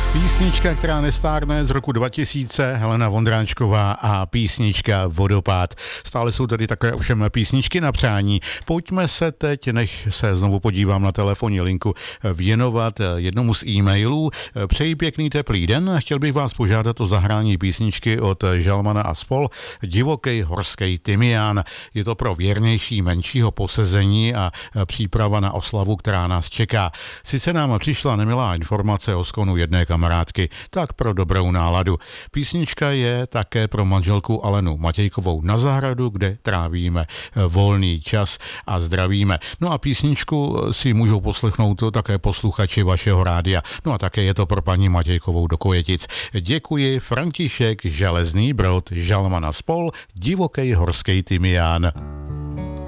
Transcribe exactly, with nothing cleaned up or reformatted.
Písnička, která nestárne, z roku dva tisíce, Helena Vondráčková a písnička Vodopád. Stále jsou tady také ovšem písničky na přání. Pojďme se teď, než se znovu podívám na telefonní linku, věnovat jednomu z e-mailů. Přeji pěkný teplý den. Chtěl bych vás požádat o zahrání písničky od Žalmana a spol. Divokej horský tymián. Je to pro věrnější menšího posezení a příprava na oslavu, která nás čeká. Sice nám přišla nemilá informace o skonu jedné kamarádky, tak pro dobrou náladu. Písnička je také pro manželku Alenu Matějkovou na zahradu, kde trávíme volný čas a zdravíme. No a písničku si můžou poslechnout také posluchači vašeho rádia. No a také je to pro paní Matějkovou do Kojetic. Děkuji, František, Železný Brod, Žalman a spol, Divokej horský tymián.